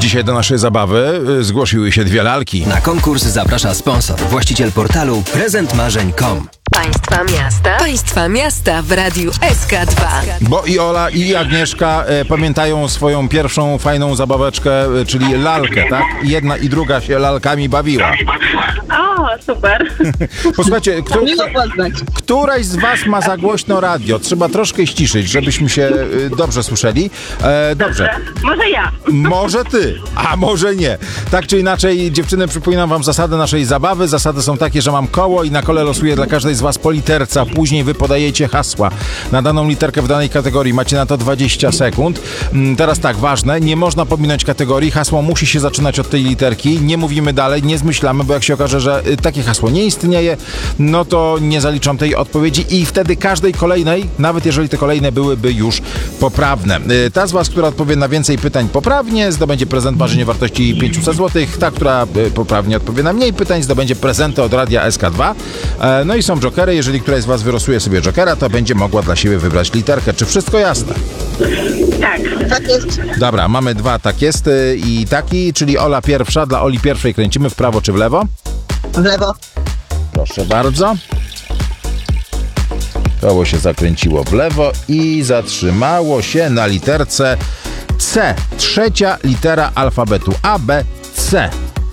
Dzisiaj do naszej zabawy zgłosiły się dwie lalki. Na konkurs zaprasza sponsor, właściciel portalu prezentmarzeń.com. Państwa miasta w Radiu SK2. Bo i Ola, i Agnieszka pamiętają swoją pierwszą fajną zabaweczkę, czyli lalkę, tak? Jedna i druga się lalkami bawiła. O, super. Posłuchajcie, któraś z was ma za głośno radio? Trzeba troszkę ściszyć, żebyśmy się dobrze słyszeli. Dobrze. Może ja. Może ty, a może nie. Tak czy inaczej, dziewczyny, przypominam wam zasady naszej zabawy. Zasady są takie, że mam koło i na kole losuję dla każdej z was po literce, a później wy podajecie hasła na daną literkę w danej kategorii. Macie na to 20 sekund. Teraz tak, ważne, nie można pominąć kategorii. Hasło musi się zaczynać od tej literki. Nie mówimy dalej, nie zmyślamy, bo jak się okaże, że takie hasło nie istnieje, no to nie zaliczam tej odpowiedzi i wtedy każdej kolejnej, nawet jeżeli te kolejne byłyby już poprawne. Ta z was, która odpowie na więcej pytań poprawnie, zdobędzie prezent marzeń o wartości 500 zł. Ta, która poprawnie odpowie na mniej pytań, zdobędzie prezenty od Radia SK2. No i są jokery. Jeżeli któraś z was wylosuje sobie jokera, to będzie mogła dla siebie wybrać literkę. Czy wszystko jasne? Tak. Tak jest. Dobra, mamy dwa tak jest i taki, czyli Ola pierwsza. Dla Oli pierwszej kręcimy w prawo czy w lewo? W lewo. Proszę bardzo. Koło się zakręciło w lewo i zatrzymało się na literce C. Trzecia litera alfabetu A, B, C.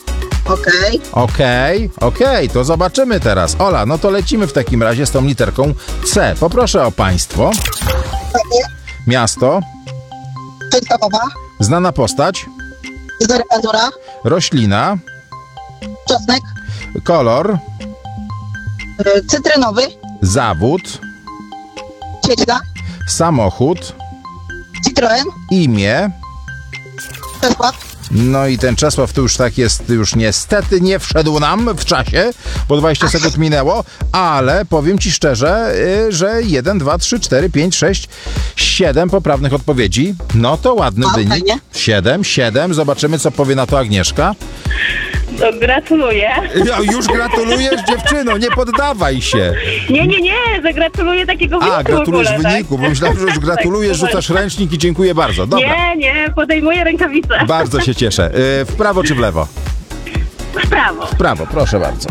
Okej, to zobaczymy teraz. Ola, no to lecimy w takim razie z tą literką C. Poproszę o państwo. Miasto. Częstochowa. Znana postać. Dezodorant. Roślina. Czosnek. Kolor. Cytrynowy. Zawód. Świeczka. Samochód. Citroen. Imię. Czesław. No i ten Czesław to już tak jest, już niestety nie wszedł nam w czasie, bo 20 sekund minęło, ale powiem ci szczerze, że 1, 2, 3, 4, 5, 6, 7 poprawnych odpowiedzi. No to ładny wynik. 7. Zobaczymy, co powie na to Agnieszka. To gratuluję. Już gratulujesz, dziewczyno, nie poddawaj się. Nie, zagratuluję takiego wyniku. A, gratulujesz w ogóle, wyniku, tak? bo myślałem, że już gratulujesz, Tak, rzucasz ręcznik i dziękuję bardzo. Dobra. Nie, podejmuję rękawicę. Bardzo się cieszę. W prawo czy w lewo? W prawo. W prawo, proszę bardzo.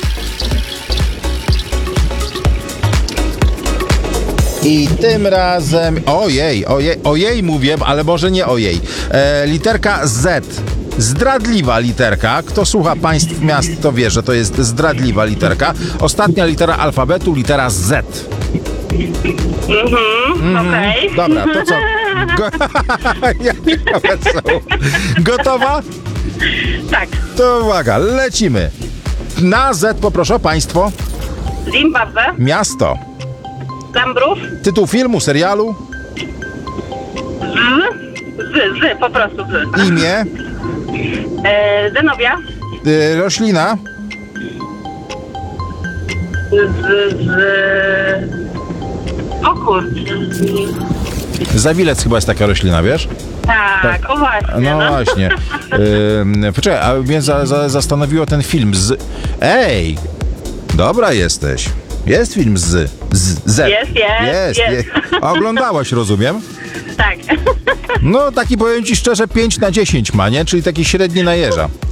I tym razem... Ojej mówię, ale może nie ojej. Literka Z. Zdradliwa literka. Kto słucha państw miast, to wie, że to jest zdradliwa literka. Ostatnia litera alfabetu, litera Z. Okej. Dobra, to co? Gotowa? Tak. To uwaga, lecimy. Na Z poproszę o państwo. Zimbabwe. Miasto. Zambrów. Tytuł filmu, serialu. Z, po prostu z. Imię. Zenobia. Roślina. O kurczę. Zawilec chyba jest taka roślina, wiesz? Tak, o właśnie. No właśnie. Poczekaj, a mnie zastanowiło ten film z... Ej! Dobra jesteś. Jest film z Z. Jest. A oglądałaś, rozumiem? Tak. No taki, powiem ci szczerze, 5/10 ma, nie? Czyli taki średni na jeża.